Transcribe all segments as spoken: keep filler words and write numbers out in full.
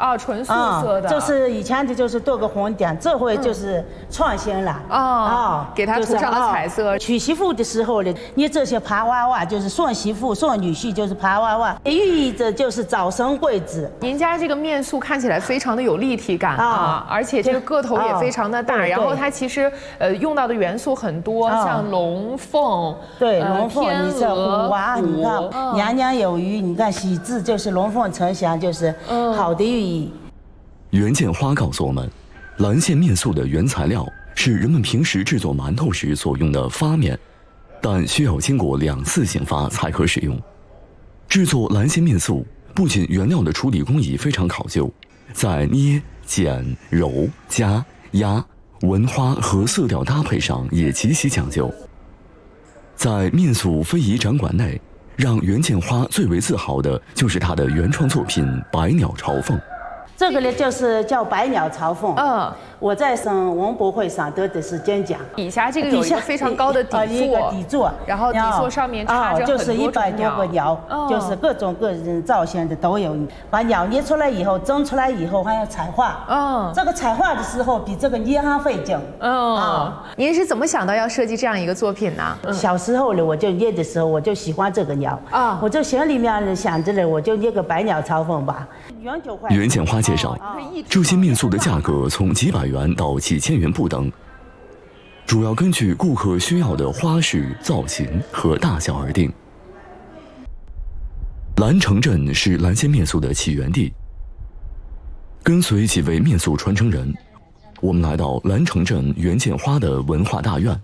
啊，纯素色的， 就是以前的就是多个红点，这回就是创新了啊，给它涂上了彩色。 娶媳妇的时候呢，你这些爬娃娃就是送媳妇、送女婿，就是爬娃娃，寓意着就是早生贵子。 您家这个面塑看起来非常的有立体感啊，而且这个个头也非常的大，然后它其实呃用到的元素很多，像龙凤， 对，龙凤，你这虎娃，你看娘娘有余，你看喜字就是龙凤呈祥，就是好的寓意。 袁建花告诉我们，蓝线面塑的原材料是人们平时制作馒头时所用的发面，但需要经过两次醒发才可使用。制作蓝线面塑不仅原料的处理工艺非常考究，在捏、剪、揉、夹、压、纹花和色调搭配上也极其讲究。在面塑非遗展馆内，让袁建花最为自豪的就是她的原创作品《百鸟朝凤》。 这个呢，就是叫百鸟朝凤。 嗯， 我在省文博会上得的是金奖。 底下这个有一个非常高的底座， 一个底座， 然后底座上面插着很多就是一百多个鸟，就是各种各种造型的都有。把鸟捏出来以后，蒸出来以后还要彩画。嗯，这个彩画的时候比这个捏还费劲。 嗯啊，您是怎么想到要设计这样一个作品呢？ 小时候呢，我就捏的时候，我就喜欢这个鸟啊，我就心里面想着呢，我就捏个百鸟朝凤吧。 袁建花介绍，这些面塑的价格从几百元到几千元不等，主要根据顾客需要的花式、造型和大小而定。蓝城镇是蓝线面塑的起源地，跟随几位面塑传承人，我们来到蓝城镇袁建花的文化大院。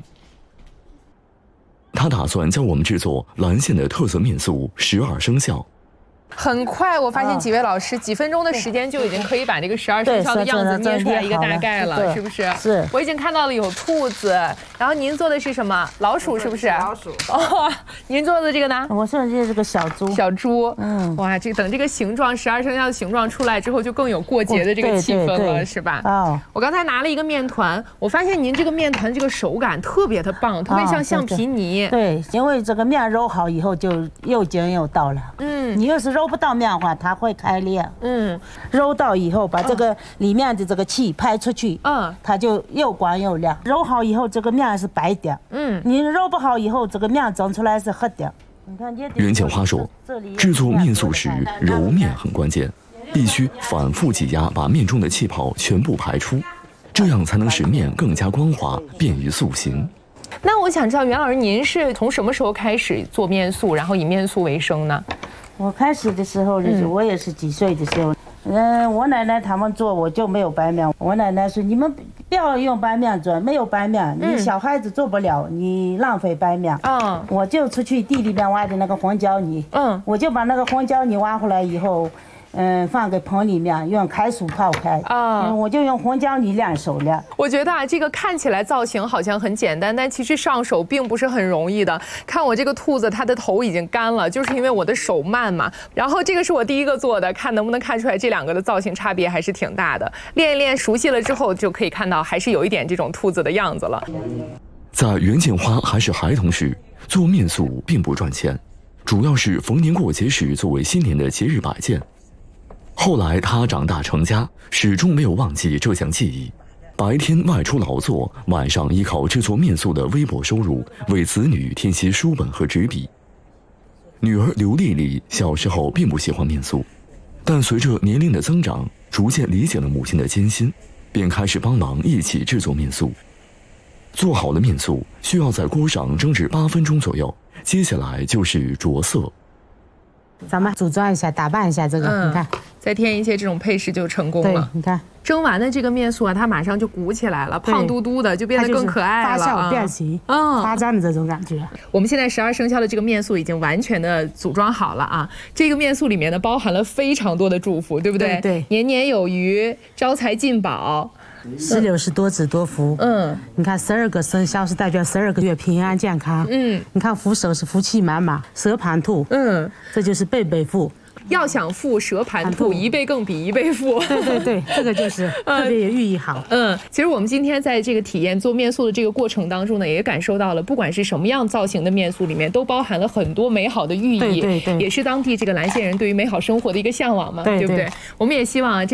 他打算教我们制作蓝线的特色面塑十二生肖。 很快，我发现几位老师几分钟的时间就已经可以把这个十二生肖的样子捏出来一个大概了，是不是？ 是。 我已经看到了有兔子，然后您做的是什么？老鼠是不是？ 老鼠。 哦，您做的这个呢？ 我做的这是个小猪。 小猪。嗯。哇，这等这个形状，十二生肖的形状出来之后，就更有过节的这个气氛了，是吧？哦。我刚才拿了一个面团，我发现您这个面团这个手感特别的棒，特别像橡皮泥。 对，因为这个面揉好以后就又筋又道了。嗯。你要是揉不到面的话，它会开裂。嗯，揉到以后，把这个里面的这个气排出去，嗯，它就又光又亮。揉好以后，这个面是白的。嗯，你揉不好以后，这个面蒸出来是黑的。你看， 袁建花说，制作面塑时揉面很关键，必须反复挤压，把面中的气泡全部排出，这样才能使面更加光滑，便于塑形。 那我想知道，袁老师，您是从什么时候开始做面塑，然后以面塑为生呢？ 我开始的时候就是，我也是几岁的时候，嗯，我奶奶他们做，我就没有白面。我奶奶说，你们不要用白面做，没有白面，你小孩子做不了，你浪费白面。嗯，我就出去地里边挖的那个黄胶泥，嗯，我就把那个黄胶泥挖回来以后，嗯，放给盆里面，用开水泡开。啊，我就用黄胶泥晾手了。 我觉得啊，这个看起来造型好像很简单，但其实上手并不是很容易的。看我这个兔子，它的头已经干了，就是因为我的手慢嘛。然后这个是我第一个做的，看能不能看出来这两个的造型差别还是挺大的。练一练，熟悉了之后，就可以看到还是有一点这种兔子的样子了。 在袁建花还是孩童时，做面塑并不赚钱，主要是逢年过节时作为新年的节日摆件。后来他长大成家，始终没有忘记这项技艺。白天外出劳作，晚上依靠制作面塑的微薄收入，为子女添些书本和纸笔。女儿刘丽丽小时候并不喜欢面塑，但随着年龄的增长，逐渐理解了母亲的艰辛，便开始帮忙一起制作面塑。做好了面塑，需要在锅上蒸至八分钟左右，接下来就是着色。 咱们组装一下，打扮一下这个，嗯、你看， 再添一些这种配饰就成功了。 对，你看， 蒸完的这个面塑啊，它马上就鼓起来了，胖嘟嘟的，就变得更可爱了， 发酵变形，嗯，发展的这种感觉。 我们现在十二生肖的这个面塑已经完全的组装好了啊，这个面塑里面呢包含了非常多的祝福，对不对？ 对， 年年有余，招财进宝。 石榴是多子多福，嗯，你看十二个生肖是代表十二个月平安健康，嗯，你看福手是福气满满，蛇盘兔，嗯，这就是辈辈富。 要想富，蛇盘兔，一倍更比一倍富。 对对对，这个就是特别有寓意好。 嗯，其实我们今天在这个体验做面塑的这个过程当中呢，也感受到了，不管是什么样造型的面塑，里面都包含了很多美好的寓意， 对对对， 也是当地这个蓝线人对于美好生活的一个向往嘛，对不对？我们也希望啊，这